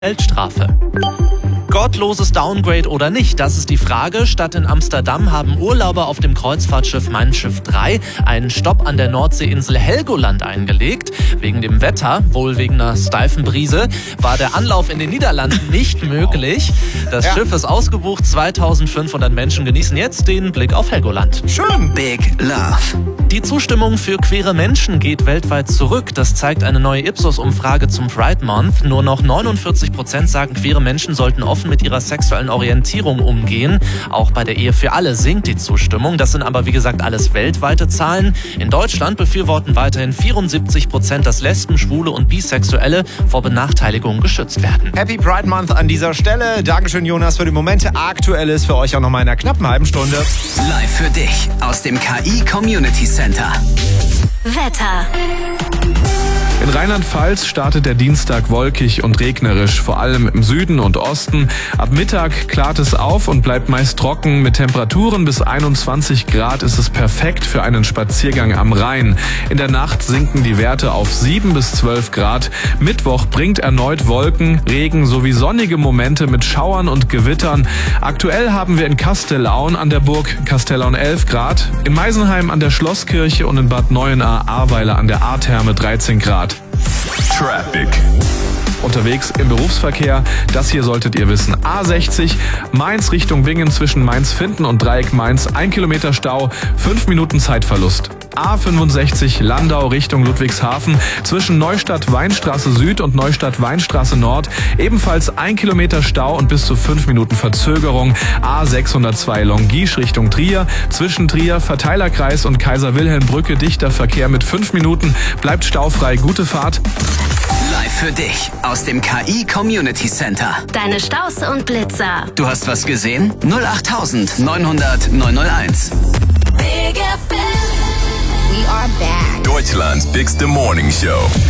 Geldstrafe. Gottloses Downgrade oder nicht, das ist die Frage. Statt in Amsterdam haben Urlauber auf dem Kreuzfahrtschiff Mein Schiff 3 einen Stopp an der Nordseeinsel Helgoland eingelegt. Wegen dem Wetter, wohl wegen einer steifen Brise, war der Anlauf in den Niederlanden nicht möglich. Das Schiff ist ausgebucht, 2500 Menschen genießen jetzt den Blick auf Helgoland. Schön. Big Love. Die Zustimmung für queere Menschen geht weltweit zurück. Das zeigt eine neue Ipsos-Umfrage zum Pride Month. Nur noch 49% sagen, queere Menschen sollten offen mit ihrer sexuellen Orientierung umgehen. Auch bei der Ehe für alle sinkt die Zustimmung. Das sind aber wie gesagt alles weltweite Zahlen. In Deutschland befürworten weiterhin 74%, dass Lesben, Schwule und Bisexuelle vor Benachteiligung geschützt werden. Happy Pride Month an dieser Stelle. Dankeschön, Jonas, für die Momente. Aktuelles für euch auch noch mal in einer knappen halben Stunde. Live für dich aus dem KI Community Center. Wetter. In Rheinland-Pfalz startet der Dienstag wolkig und regnerisch, vor allem im Süden und Osten. Ab Mittag klart es auf und bleibt meist trocken. Mit Temperaturen bis 21 Grad ist es perfekt für einen Spaziergang am Rhein. In der Nacht sinken die Werte auf 7 bis 12 Grad. Mittwoch bringt erneut Wolken, Regen sowie sonnige Momente mit Schauern und Gewittern. Aktuell haben wir in Kastellaun an der Burg Kastellaun 11 Grad, in Meisenheim an der Schlosskirche und in Bad Neuenahr-Ahrweiler an der Ahrtherme 13 Grad. Traffic. Unterwegs im Berufsverkehr, das hier solltet ihr wissen. A60, Mainz Richtung Bingen zwischen Mainz-Finden und Dreieck Mainz, 1 Kilometer Stau, 5 Minuten Zeitverlust. A65 Landau Richtung Ludwigshafen zwischen Neustadt-Weinstraße Süd und Neustadt-Weinstraße Nord, ebenfalls 1 Kilometer Stau und bis zu 5 Minuten Verzögerung. A602 Longisch Richtung Trier, zwischen Trier, Verteilerkreis und Kaiser-Wilhelm-Brücke dichter Verkehr mit 5 Minuten, bleibt staufrei, gute Fahrt. Live für dich aus dem KI Community Center. Deine Staus und Blitzer. Du hast was gesehen? 08000 900 901. Big FM. We are back. Deutschland's bigste Morning Show.